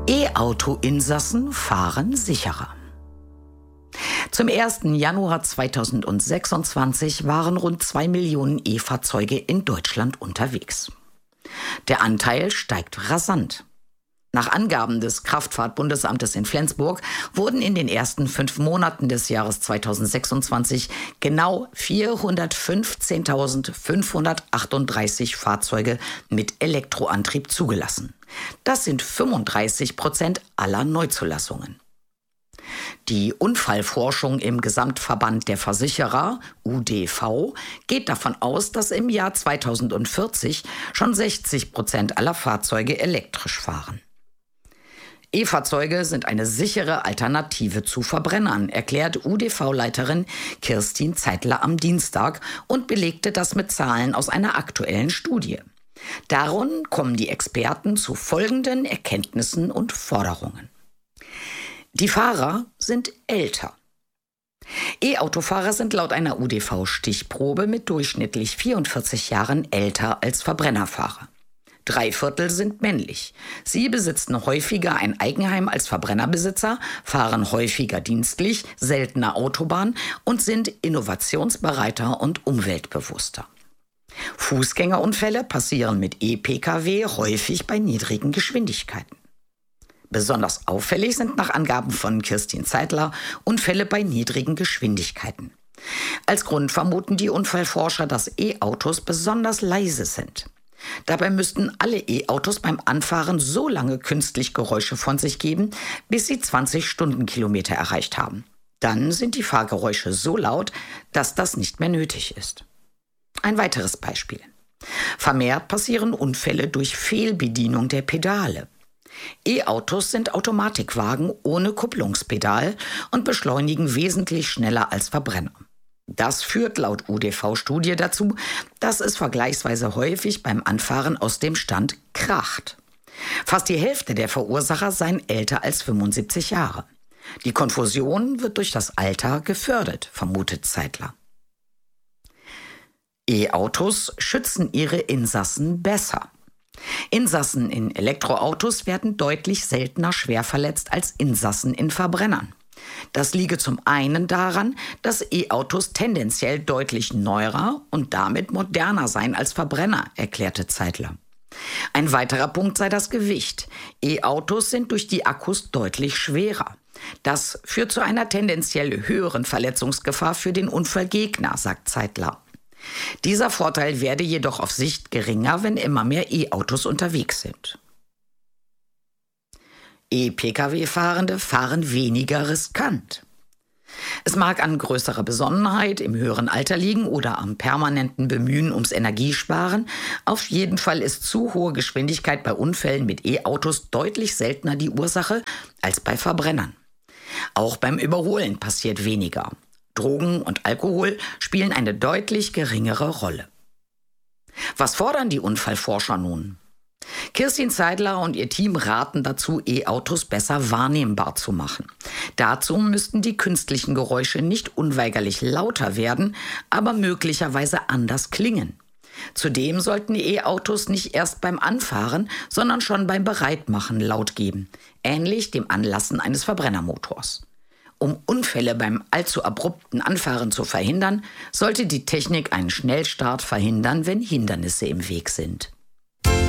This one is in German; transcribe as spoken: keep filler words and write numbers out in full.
E-Auto-Insassen fahren sicherer. Zum ersten Januar zweitausendsechsundzwanzig waren rund zwei Millionen E-Fahrzeuge in Deutschland unterwegs. Der Anteil steigt rasant. Nach Angaben des Kraftfahrtbundesamtes in Flensburg wurden in den ersten fünf Monaten des Jahres zweitausendsechsundzwanzig genau vierhundertfünfzehntausendfünfhundertachtunddreißig Fahrzeuge mit Elektroantrieb zugelassen. Das sind fünfunddreißig Prozent aller Neuzulassungen. Die Unfallforschung im Gesamtverband der Versicherer, U D V, geht davon aus, dass im Jahr zweitausendvierzig schon sechzig Prozent aller Fahrzeuge elektrisch fahren. E-Fahrzeuge sind eine sichere Alternative zu Verbrennern, erklärt U D V-Leiterin Kirstin Zeitler am Dienstag und belegte das mit Zahlen aus einer aktuellen Studie. Darin kommen die Experten zu folgenden Erkenntnissen und Forderungen. Die Fahrer sind älter. E-Autofahrer sind laut einer U D V-Stichprobe mit durchschnittlich vierundvierzig Jahren älter als Verbrennerfahrer. Drei Viertel sind männlich. Sie besitzen häufiger ein Eigenheim als Verbrennerbesitzer, fahren häufiger dienstlich, seltener Autobahn und sind innovationsbereiter und umweltbewusster. Fußgängerunfälle passieren mit E-Pkw häufig bei niedrigen Geschwindigkeiten. Besonders auffällig sind nach Angaben von Kirstin Zeitler Unfälle bei niedrigen Geschwindigkeiten. Als Grund vermuten die Unfallforscher, dass E-Autos besonders leise sind. Dabei müssten alle E-Autos beim Anfahren so lange künstlich Geräusche von sich geben, bis sie zwanzig Stundenkilometer erreicht haben. Dann sind die Fahrgeräusche so laut, dass das nicht mehr nötig ist. Ein weiteres Beispiel. Vermehrt passieren Unfälle durch Fehlbedienung der Pedale. E-Autos sind Automatikwagen ohne Kupplungspedal und beschleunigen wesentlich schneller als Verbrenner. Das führt laut U D V-Studie dazu, dass es vergleichsweise häufig beim Anfahren aus dem Stand kracht. Fast die Hälfte der Verursacher seien älter als fünfundsiebzig Jahre. Die Konfusion wird durch das Alter gefördert, vermutet Zeitler. E-Autos schützen ihre Insassen besser. Insassen in Elektroautos werden deutlich seltener schwer verletzt als Insassen in Verbrennern. Das liege zum einen daran, dass E-Autos tendenziell deutlich neuer und damit moderner seien als Verbrenner, erklärte Zeitler. Ein weiterer Punkt sei das Gewicht. E-Autos sind durch die Akkus deutlich schwerer. Das führt zu einer tendenziell höheren Verletzungsgefahr für den Unfallgegner, sagt Zeitler. Dieser Vorteil werde jedoch auf Sicht geringer, wenn immer mehr E-Autos unterwegs sind. E-Pkw-Fahrende fahren weniger riskant. Es mag an größerer Besonnenheit im höheren Alter liegen oder am permanenten Bemühen ums Energiesparen. Auf jeden Fall ist zu hohe Geschwindigkeit bei Unfällen mit E-Autos deutlich seltener die Ursache als bei Verbrennern. Auch beim Überholen passiert weniger. Drogen und Alkohol spielen eine deutlich geringere Rolle. Was fordern die Unfallforscher nun? Kirstin Zeidler und ihr Team raten dazu, E-Autos besser wahrnehmbar zu machen. Dazu müssten die künstlichen Geräusche nicht unweigerlich lauter werden, aber möglicherweise anders klingen. Zudem sollten E-Autos nicht erst beim Anfahren, sondern schon beim Bereitmachen laut geben, ähnlich dem Anlassen eines Verbrennermotors. Um Unfälle beim allzu abrupten Anfahren zu verhindern, sollte die Technik einen Schnellstart verhindern, wenn Hindernisse im Weg sind.